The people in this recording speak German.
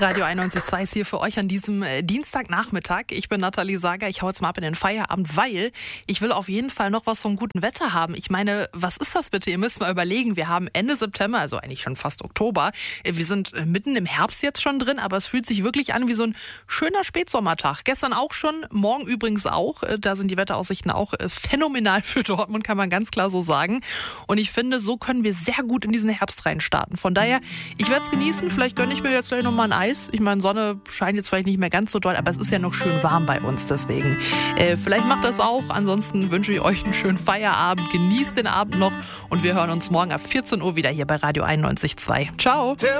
Radio 91.2 ist hier für euch an diesem Dienstagnachmittag. Ich bin Nathalie Sager, ich hau jetzt mal ab in den Feierabend, weil ich will auf jeden Fall noch was vom guten Wetter haben. Ich meine, was ist das bitte? Ihr müsst mal überlegen, wir haben Ende September, also eigentlich schon fast Oktober. Wir sind mitten im Herbst jetzt schon drin, aber es fühlt sich wirklich an wie so ein schöner Spätsommertag. Gestern auch schon, morgen übrigens auch. Da sind die Wetteraussichten auch phänomenal für Dortmund, kann man ganz klar so sagen. Und ich finde, so können wir sehr gut in diesen Herbst reinstarten. Von daher, ich werde es genießen. Vielleicht gönne ich mir jetzt gleich nochmal ein Eis. Ich meine, Sonne scheint jetzt vielleicht nicht mehr ganz so doll, aber es ist ja noch schön warm bei uns. Deswegen, vielleicht macht das auch. Ansonsten wünsche ich euch einen schönen Feierabend. Genießt den Abend noch und wir hören uns morgen ab 14 Uhr wieder hier bei Radio 91.2. Ciao!